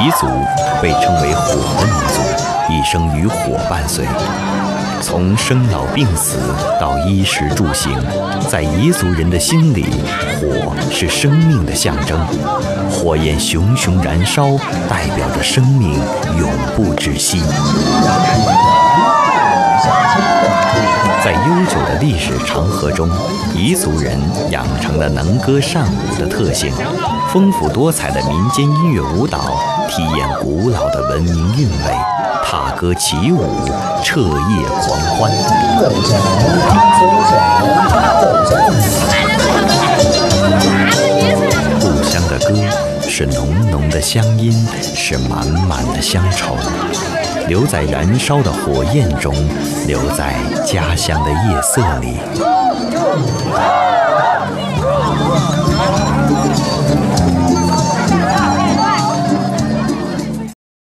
彝族被称为火的民族，一生与火伴随。从生老病死到衣食住行，在彝族人的心里，火是生命的象征。火焰熊熊燃烧，代表着生命永不止息。在悠久的历史长河中，彝族人养成了能歌善舞的特性，丰富多彩的民间音乐舞蹈体验古老的文明韵味，踏歌起舞，彻夜狂欢。故乡的歌是浓浓的乡音，是满满的乡愁，留在燃烧的火焰中，留在家乡的夜色里。